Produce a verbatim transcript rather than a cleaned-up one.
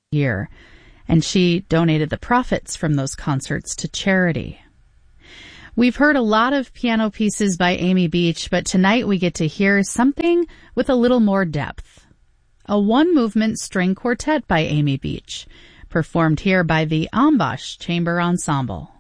year, and she donated the profits from those concerts to charity. We've heard a lot of piano pieces by Amy Beach, but tonight we get to hear something with a little more depth. A one-movement string quartet by Amy Beach, performed here by the Ambash Chamber Ensemble.